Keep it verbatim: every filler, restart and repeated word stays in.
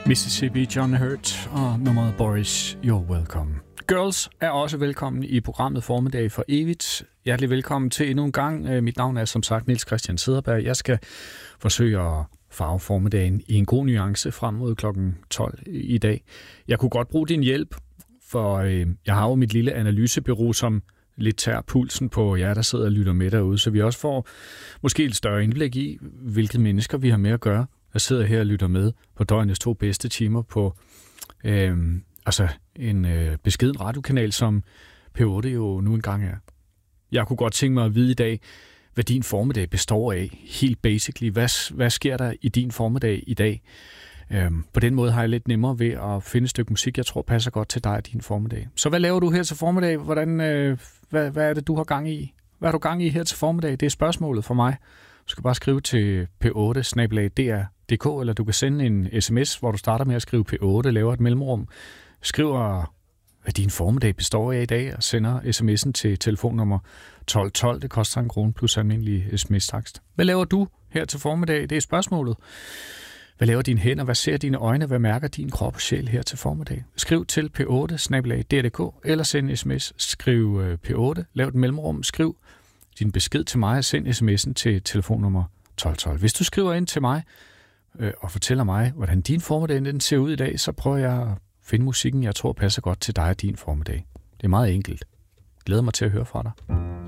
Mississippi, John Hurt og nummeret Boris, You're Welcome. Girls er også velkommen i programmet Formiddag for Evigt. Hjertelig velkommen til endnu en gang. Mit navn er som sagt Niels Christian Cederberg. Jeg skal forsøge at farve formiddagen i en god nuance frem mod klokken tolv i dag. Jeg kunne godt bruge din hjælp, for øh, jeg har jo mit lille analysebureau, som lidt tager pulsen på jer, der sidder og lytter med derude, så vi også får måske et større indblik i, hvilke mennesker vi har med at gøre. Jeg sidder her og lytter med på døgnets to bedste timer på øh, altså en øh, beskeden radiokanal, som P otte jo nu engang er. Jeg kunne godt tænke mig at vide i dag, hvad din formiddag består af. Helt basically, hvad, hvad sker der i din formiddag i dag? Øh, på den måde har jeg lidt nemmere ved at finde et stykke musik, jeg tror passer godt til dig og din formiddag. Så hvad laver du her til formiddag? Hvordan, øh, hvad, hvad er det, du har gang i? Hvad har du gang i her til formiddag? Det er spørgsmålet for mig. Du skal bare skrive til p otte snabel-a d r punktum d k, eller du kan sende en sms, hvor du starter med at skrive P otte, laver et mellemrum, skriver, hvad din formiddag består af i dag, og sender sms'en til telefonnummer tolv tolv. Det koster en krone plus almindelig sms-takst. Hvad laver du her til formiddag? Det er spørgsmålet. Hvad laver dine hænder? Hvad ser dine øjne? Hvad mærker din krop og sjæl her til formiddag? Skriv til p otte snabel-a d r punktum d k, eller send sms. Skriv P otte, lav et mellemrum, skriv din besked til mig og send sms'en til telefonnummer tolv tolv. Hvis du skriver ind til mig øh, og fortæller mig, hvordan din formiddag den ser ud i dag, så prøver jeg at finde musikken, jeg tror passer godt til dig og din formiddag. Det er meget enkelt. Jeg glæder mig til at høre fra dig.